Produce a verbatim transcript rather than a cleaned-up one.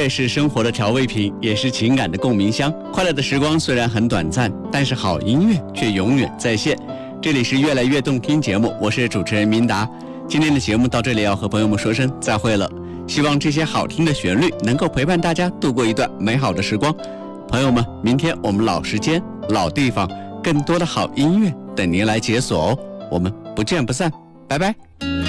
是生活的调味品，也是情感的共鸣箱。快乐的时光虽然很短暂，但是好音乐却永远在线。这里是越来越动听节目，我是主持人明达。今天的节目到这里要和朋友们说声再会了，希望这些好听的旋律能够陪伴大家度过一段美好的时光。朋友们，明天我们老时间老地方更多的好音乐等您来解锁哦，我们不见不散，拜拜。